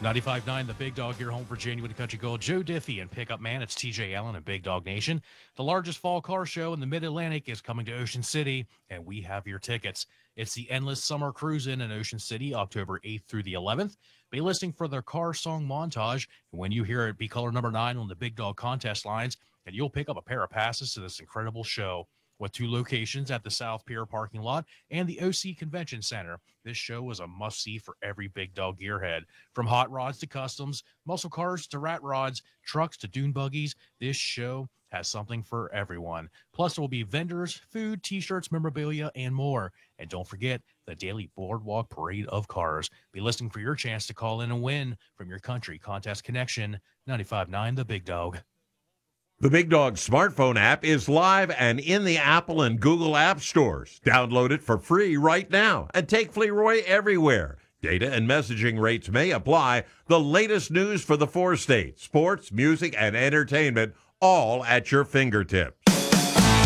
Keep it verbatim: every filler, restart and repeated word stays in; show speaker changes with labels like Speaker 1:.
Speaker 1: ninety-five point nine The Big Dog, your home for genuine country gold. Joe Diffie and Pickup Man. It's T J Allen and Big Dog Nation. The largest fall car show in the Mid-Atlantic is coming to Ocean City, and we have your tickets. It's the Endless Summer Cruisin' in Ocean City, October eighth through the eleventh. Be listening for their car song montage, and when you hear it, be color number nine on the Big Dog contest lines, and you'll pick up a pair of passes to this incredible show. With two locations at the South Pier parking lot and the O C Convention Center, this show is a must-see for every Big Dog gearhead. From hot rods to customs, muscle cars to rat rods, trucks to dune buggies, this show has something for everyone. Plus, there will be vendors, food, t-shirts, memorabilia, and more. And don't forget the daily Boardwalk Parade of Cars. Be listening for your chance to call in and win from your country contest connection. ninety-five point nine The Big Dog.
Speaker 2: The Big Dog smartphone app is live and in the Apple and Google app stores. Download it for free right now and take Fleroy everywhere. Data and messaging rates may apply. The latest news for the four states, sports, music, and entertainment, all at your fingertips.